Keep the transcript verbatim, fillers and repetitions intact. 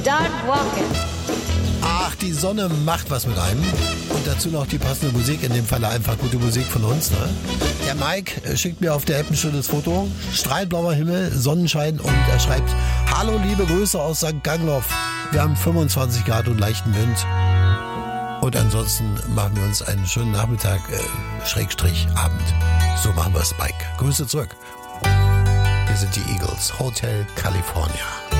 Start walking. Ach, die Sonne macht was mit einem. Und dazu noch die passende Musik, in dem Falle einfach gute Musik von uns. Ne? Der Mike schickt mir auf der App ein schönes Foto. Strahlblauer Himmel, Sonnenschein und er schreibt: Hallo, liebe Grüße aus Sankt Gangloff. Wir haben fünfundzwanzig Grad und leichten Wind. Und ansonsten machen wir uns einen schönen Nachmittag, äh, Schrägstrich, Abend. So machen wir es, Mike. Grüße zurück. Hier sind die Eagles, Hotel California.